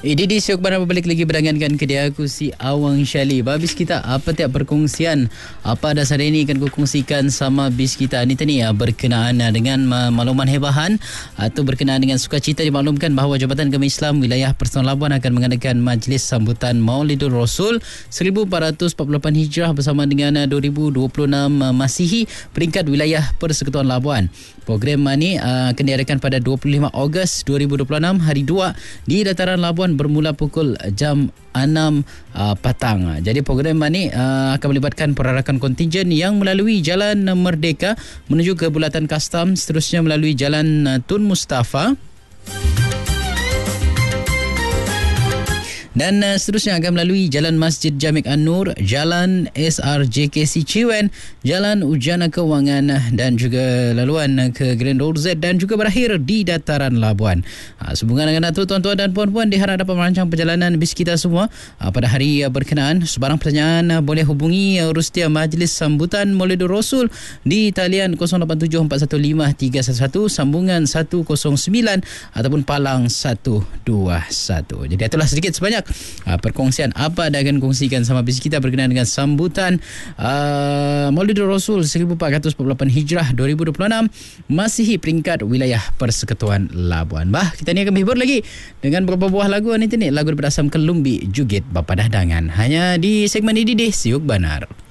Ini siok barang berbalik lagi berdangankan ke dia aku si Awang Syali. Habis kita apa tiap perkongsian apa dasar ini akan aku kongsikan sama bis kita ni tadi berkenaan dengan makluman hebahan atau berkenaan dengan sukacita dimaklumkan bahawa Jabatan Agama Islam Wilayah Persatuan Labuan akan mengadakan majlis sambutan Maulidul Rasul 1448 Hijrah bersama dengan 2026 Masihi peringkat Wilayah Persekutuan Labuan. Program ni akan diadakan pada 25 Ogos 2026 hari 2 di Dataran Labuan bermula pukul jam 6 petang. Jadi program ni akan melibatkan perarakan kontingen yang melalui Jalan Merdeka menuju ke Bulatan Kastam, seterusnya melalui Jalan Tun Mustafa dan seterusnya akan melalui Jalan Masjid Jamik An-Nur, Jalan SRJKC Ciwen, Jalan Ujana Kewangan dan juga laluan ke Grand Road Z dan juga berakhir di Dataran Labuan. Sehubungan dengan itu, tuan-tuan dan puan-puan diharap dapat merancang perjalanan bis kita semua pada hari berkenaan. Sebarang pertanyaan boleh hubungi Rustia Majlis Sambutan Maulidul Rasul di talian 087415 311 sambungan 109 ataupun palang 121. Jadi itulah sedikit sebanyak perkongsian apa anda akan kongsikan sama bis kita berkenaan dengan sambutan Maulidul Rasul 1448 Hijrah 2026 Masihi peringkat Wilayah Persekutuan Labuan. Kita ni akan menghibur lagi dengan beberapa buah lagu ni lagu daripada Asam Kelumbi Jugit Bapa Dahdangan hanya di segmen ini di Siuk Banar.